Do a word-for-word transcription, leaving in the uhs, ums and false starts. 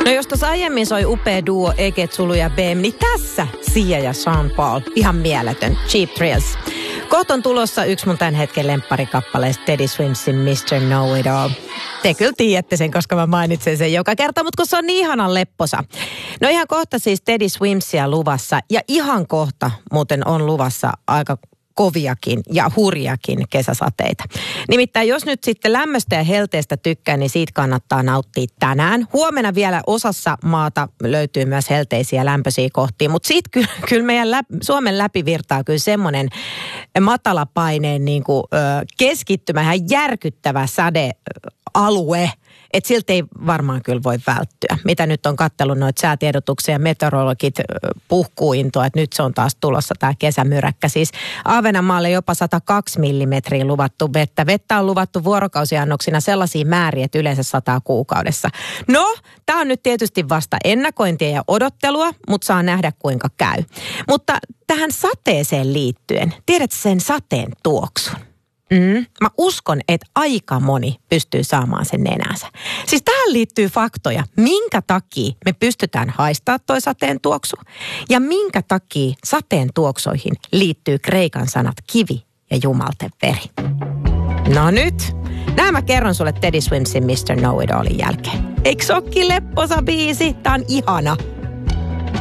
No jos tuossa aiemmin soi upea duo Ege Zulu ja B M, niin tässä Sia ja Sean Paul. Ihan mieletön. Cheap Thrills. Kohta on tulossa yksi mun tämän hetken lempparikappaleista, Teddy Swimsin mister Know It All. Te kyllä tiedätte sen, koska mä mainitsen sen joka kerta, mutta kun se on niin ihanan lepposa. No ihan kohta siis Teddy Swimsia luvassa ja ihan kohta muuten on luvassa aika koviakin ja hurjakin kesäsateita. Nimittäin jos nyt sitten lämmöstä ja helteestä tykkää, niin siitä kannattaa nauttia tänään. Huomenna vielä osassa maata löytyy myös helteisiä lämpöisiä kohtia, mutta siitä kyllä, kyllä meidän läp, Suomen läpi virtaa kyllä semmoinen matalapaineen niin kuin, ö, keskittymä, ihan järkyttävä sadealue, että siltä ei varmaan kyllä voi välttyä. Mitä nyt on katsellut noita säätiedotuksia ja meteorologit puhkuu intoa, että nyt se on taas tulossa tämä kesämyräkkä. Siis Ahvenanmaalle jopa sata kaksi millimetriä luvattu vettä. Vettä on luvattu vuorokausiannoksina sellaisia määriä, että yleensä sataa kuukaudessa. No, tämä on nyt tietysti vasta ennakointia ja odottelua, mutta saa nähdä kuinka käy. Mutta tähän sateeseen liittyen, tiedätkö sen sateen tuoksun? Mm. Mä uskon, että aika moni pystyy saamaan sen nenänsä. Siis tähän liittyy faktoja, minkä takia me pystytään haistaa toi sateen tuoksu ja minkä takia sateen tuoksoihin liittyy kreikan sanat kivi ja jumalten veri. No nyt, nämä mä kerron sulle Teddy Swimsin mister Know It Allin jälkeen. Eikö se ookin lepposa biisi? Tää on ihana.